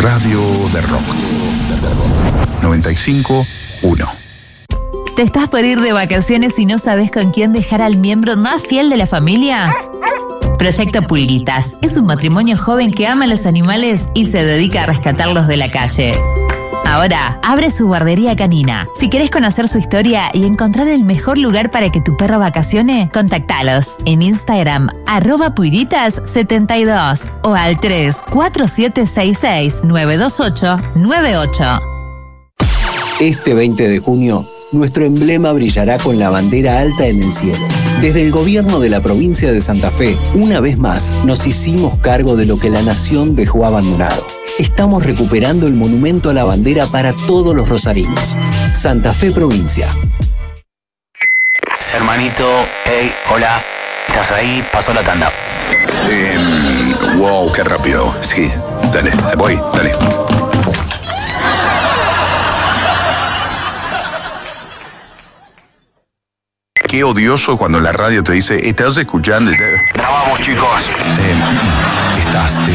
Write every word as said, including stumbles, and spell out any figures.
Radio de Rock. noventa y cinco uno. ¿Te estás por ir de vacaciones y no sabes con quién dejar al miembro más fiel de la familia? Proyecto Pulguitas es un matrimonio joven que ama a los animales y se dedica a rescatarlos de la calle. Ahora, abre su guardería canina. Si querés conocer su historia y encontrar el mejor lugar para que tu perro vacacione, contactalos en Instagram, arroba puiritas setenta y dos o al tres cuatro siete seis seis nueve dos ocho nueve ocho. Este veinte de junio, nuestro emblema brillará con la bandera alta en el cielo. Desde el gobierno de la provincia de Santa Fe, una vez más, nos hicimos cargo de lo que la nación dejó abandonado. Estamos recuperando el monumento a la bandera para todos los rosarinos. Santa Fe Provincia. Hermanito, hey, hola, ¿estás ahí? Pasó la tanda. Eh, wow, qué rápido. Sí, dale, voy, dale. Qué odioso cuando la radio te dice, estás escuchando. Grabamos, chicos. Eh, estás